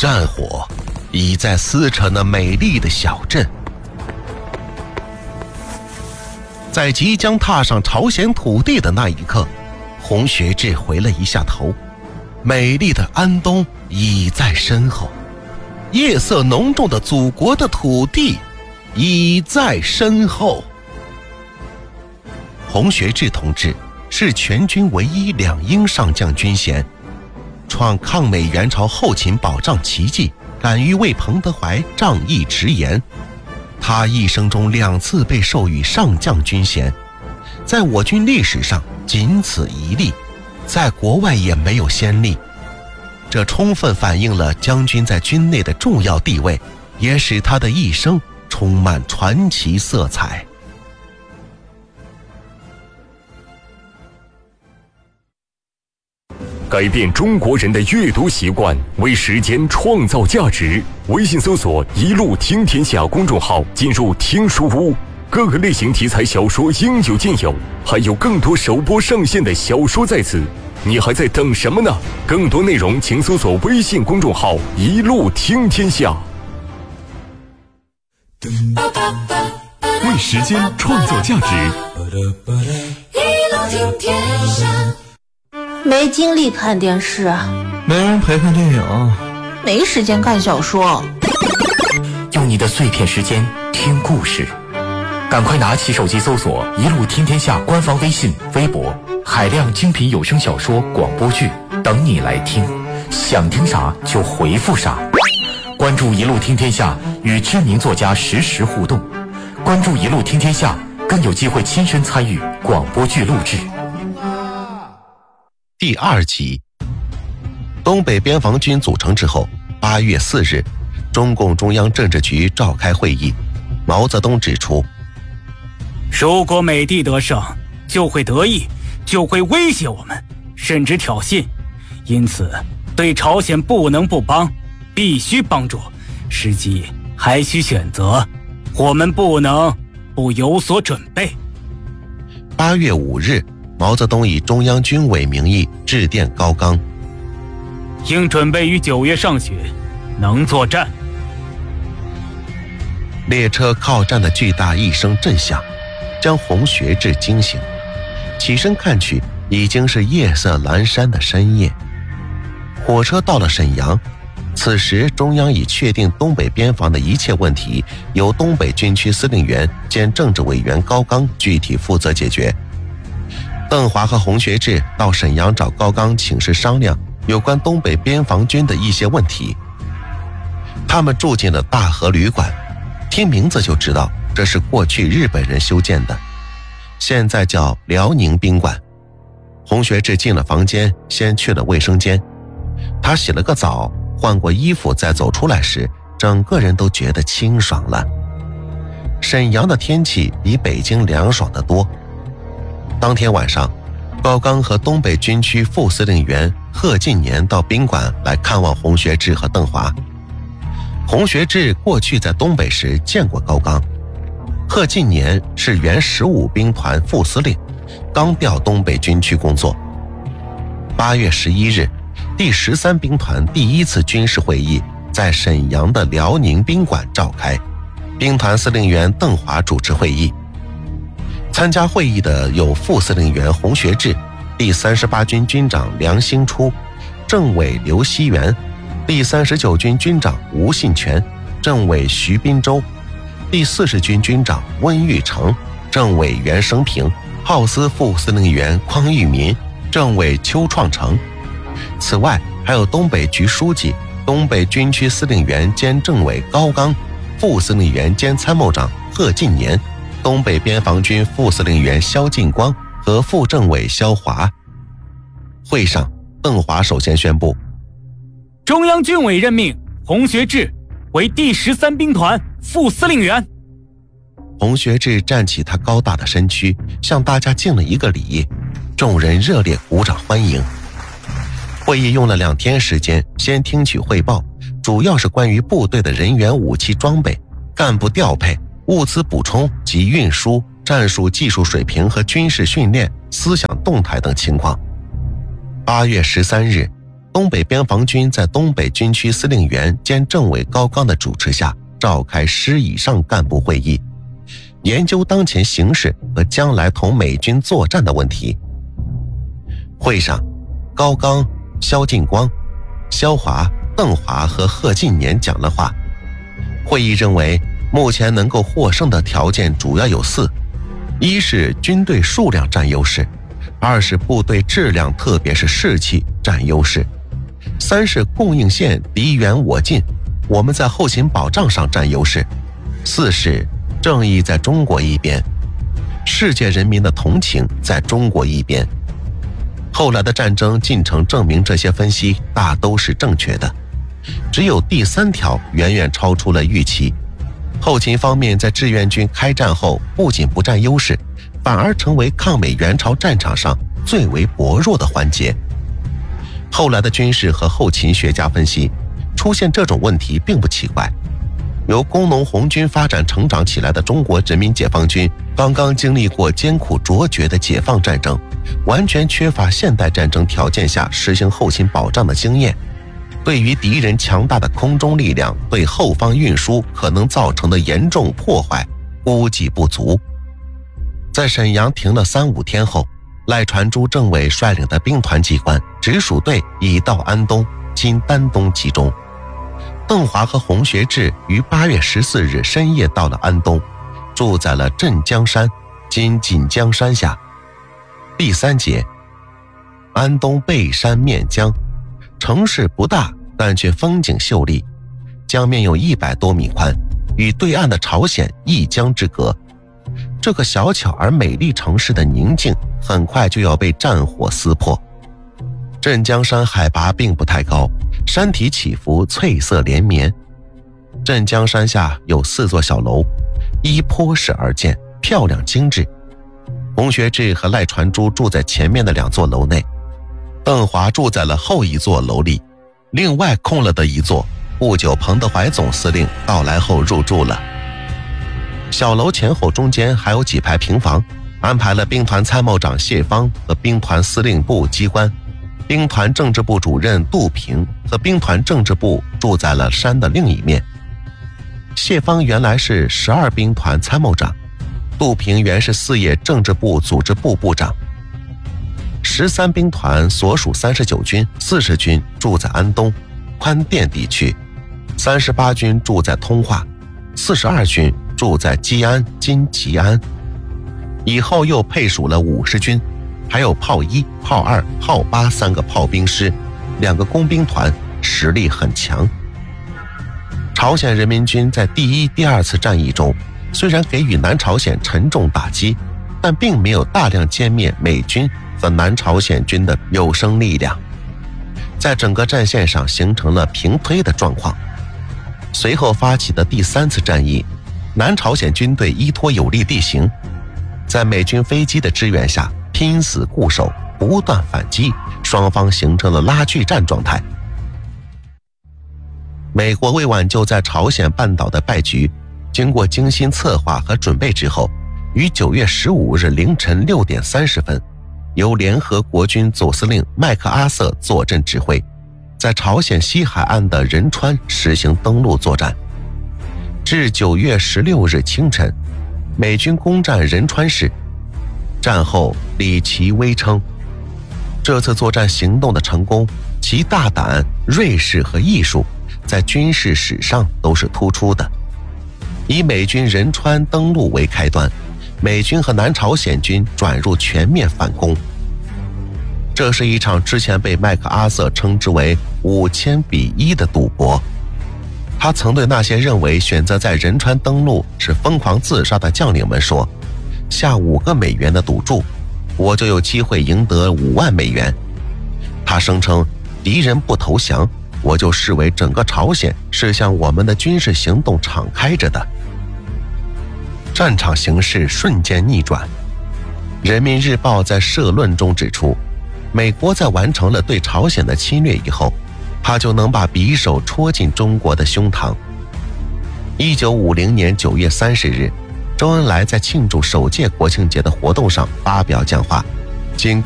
战火已在撕扯那美丽的小镇。在即将踏上朝鲜土地的那一刻，洪学智回了一下头，美丽的安东已在身后，夜色浓重的祖国的土地已在身后。洪学智同志是全军唯一2英上将军衔，创抗美援朝后勤保障奇迹，敢于为彭德怀仗义直言。他一生中2次被授予上将军衔，在我军历史上仅此一例，在国外也没有先例。这充分反映了将军在军内的重要地位，也使他的一生充满传奇色彩。 改变中国人的阅读习惯，为时间创造价值。微信搜索“一路听天下”公众号，进入听书屋，各个类型题材小说应有尽有，还有更多首播上线的小说在此，你还在等什么呢？更多内容请搜索微信公众号“一路听天下”。为时间创造价值， 一路听天下。没精力看电视， 没人陪看电影， 没时间看小说。 用你的碎片时间听故事，赶快拿起手机搜索“一路听天下”官方微信、微博，海量精品有声小说、广播剧等你来听，想听啥就回复啥。关注“一路听天下”，与知名作家实时互动。关注“一路听天下”，更有机会亲身参与广播剧录制。 第2集，东北边防军组成之后，8月4日，中共中央政治局召开会议。毛泽东指出， 如果美帝得胜，就会得意，就会威胁我们，甚至挑衅。因此，对朝鲜不能不帮，必须帮助，时机还需选择，我们不能不有所准备。 8月5日，毛泽东以中央军委名义致电高岗， 应准备于9月上旬能作战。 列车靠站的巨大一声震响，将洪学智惊醒。起身看去，已经是夜色阑珊的深夜。火车到了沈阳，此时中央已确定东北边防的一切问题由东北军区司令员兼政治委员高岗具体负责解决。邓华和洪学智到沈阳找高岗请示商量有关东北边防军的一些问题。他们住进了大和旅馆，听名字就知道这是过去日本人修建的，现在叫辽宁宾馆。洪学智进了房间，先去了卫生间。他洗了个澡，换过衣服，再走出来时，整个人都觉得清爽了。沈阳的天气比北京凉爽得多。当天晚上，高岗和东北军区副司令员贺近年到宾馆来看望洪学智和邓华。洪学智过去在东北时见过高岗，贺近年是原15兵团副司令，刚调东北军区工作。8月11日，第13兵团第1次军事会议在沈阳的辽宁宾馆召开，兵团司令员邓华主持会议。参加会议的有副司令员洪学智、第38军军长梁兴初、政委刘锡元、第39军军长吴信全、政委徐滨洲、第40军军长温玉成、政委袁生平、号司副司令员匡裕民、政委邱创成。此外还有东北局书记、东北军区司令员兼政委高岗、副司令员兼参谋长贺近年、东北边防军副司令员肖劲光和副政委肖华。会上，邓华首先宣布， 中央军委任命洪学智为第13兵团副司令员。 洪学智站起他高大的身躯，向大家敬了一个礼，众人热烈鼓掌欢迎。会议用了2天时间，先听取汇报，主要是关于部队的人员、武器装备、干部调配、物资补充及运输、战术技术水平和军事训练、思想动态等情况。8月13日， 东北边防军在东北军区司令员兼政委高岗的主持下召开师以上干部会议，研究当前形势和将来同美军作战的问题。会上，高岗、萧劲光、萧华、邓华和贺近年讲了话。会议认为，目前能够获胜的条件主要有4：一是军队数量占优势；2是部队质量特别是士气占优势；3是供应线敌远我近，我们在后勤保障上占优势；4是正义在中国一边，世界人民的同情在中国一边。后来的战争进程证明这些分析大都是正确的，只有第3条远远超出了预期。后勤方面在志愿军开战后不仅不占优势，反而成为抗美援朝战场上最为薄弱的环节。后来的军事和后勤学家分析，出现这种问题并不奇怪。由工农红军发展成长起来的中国人民解放军刚刚经历过艰苦卓绝的解放战争，完全缺乏现代战争条件下实行后勤保障的经验，对于敌人强大的空中力量对后方运输可能造成的严重破坏估计不足。在沈阳停了3-5天后，赖传珠政委率领的兵团机关直属队已到安东（今丹东）集中。邓华和洪学智于8月14日深夜到了安东，住在了镇江山（今锦江山下）。第3节，安东背山面江，城市不大，但却风景秀丽，江面有100多米宽，与对岸的朝鲜一江之隔。这个小巧而美丽城市的宁静很快就要被战火撕破。镇江山海拔并不太高，山体起伏，翠色连绵。镇江山下有4座小楼，依坡势而建，漂亮精致。洪学智和赖传珠住在前面的2座楼内，邓华住在了后一座楼里，另外空了的一座，不久彭德怀总司令到来后入住了。小楼前后中间还有几排平房，安排了兵团参谋长谢芳和兵团司令部机关。兵团政治部主任杜平和兵团政治部住在了山的另一面。谢芳原来是12兵团参谋长，杜平原是4野政治部组织部部长。13兵团所属39军、40军住在安东宽甸地区，38军住在通化，42军住在基安（今吉安）。以后又配属了50军，还有炮1、炮2、炮8 3个炮兵师，2个工兵团，实力很强。朝鲜人民军在第1、第2次战役中，虽然给予南朝鲜沉重打击，但并没有大量歼灭美军和南朝鲜军的有生力量，在整个战线上形成了平推的状况。随后发起的第3次战役，南朝鲜军队依托有利地形，在美军飞机的支援下拼死固守，不断反击，双方形成了拉锯战状态。美国为挽救在朝鲜半岛的败局，经过精心策划和准备之后，于9月15日凌晨6点30分，由联合国军总司令麦克阿瑟坐镇指挥，在朝鲜西海岸的仁川实行登陆作战。至9月16日清晨，美军攻占仁川市。战后李奇微称，这次作战行动的成功，其大胆、锐势和艺术在军事史上都是突出的。以美军仁川登陆为开端，美军和南朝鲜军转入全面反攻。这是一场之前被麦克阿瑟称之为5000比1的赌博。他曾对那些认为选择在仁川登陆是疯狂自杀的将领们说，下5个美元的赌注，我就有机会赢得5万美元。他声称，敌人不投降，我就视为整个朝鲜是向我们的军事行动敞开着的。战场形势瞬间逆转。人民日报在社论中指出，美国在完成了对朝鲜的侵略以后，他就能把匕首戳进中国的胸膛。1950年9月30日，周恩来在庆祝首届国庆节的活动上发表讲话，仅